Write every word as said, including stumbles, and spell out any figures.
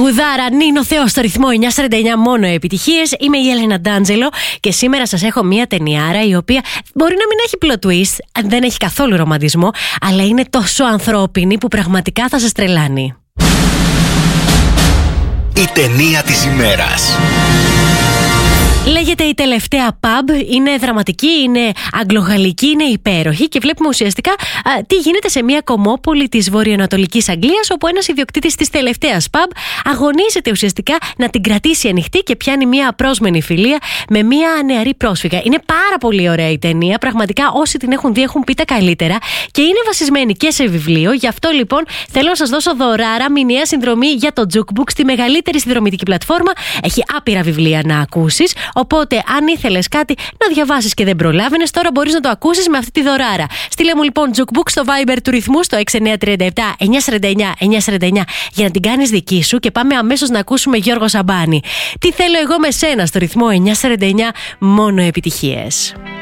Τραγουδάρα Νίνο Θεό στο ρυθμό εννιακόσια σαράντα εννιά, μόνο επιτυχίες. Είμαι η Έλενα Ντάντζελο και σήμερα σας έχω μια ταινιάρα η οποία μπορεί να μην έχει plot twist, δεν έχει καθόλου ρομαντισμό, αλλά είναι τόσο ανθρώπινη που πραγματικά θα σας τρελάνει. Η ταινία της ημέρας. Λέγεται Η Τελευταία Pub, είναι δραματική, είναι αγγλογαλλική, είναι υπέροχη και βλέπουμε ουσιαστικά α, τι γίνεται σε μια κομμόπολη της βορειοανατολικής Αγγλίας, όπου ένας ιδιοκτήτης της τελευταίας pub αγωνίζεται ουσιαστικά να την κρατήσει ανοιχτή και πιάνει μια απρόσμενη φιλία με μια νεαρή πρόσφυγα. Είναι πάρα πολύ ωραία η ταινία, πραγματικά όσοι την έχουν δει έχουν πει τα καλύτερα και είναι βασισμένη και σε βιβλίο. Γι' αυτό λοιπόν θέλω να σας δώσω δωράρα, μηνιαία συνδρομή για το Jukebook στη μεγαλύτερη συνδρομητική πλατφόρμα. Έχει άπειρα βιβλία να ακούσεις. Οπότε, αν ήθελες κάτι να διαβάσεις και δεν προλάβαινες, τώρα μπορείς να το ακούσεις με αυτή τη δωράρα. Στείλε μου λοιπόν Jukebook στο Viber του ρυθμού στο έξι εννιά τρία επτά εννιακόσια σαράντα εννιά εννιακόσια σαράντα εννιά για να την κάνεις δική σου και πάμε αμέσως να ακούσουμε Γιώργο Σαμπάνη. Τι θέλω εγώ με σένα στο ρυθμό εννιακόσια σαράντα εννιά, μόνο επιτυχίες.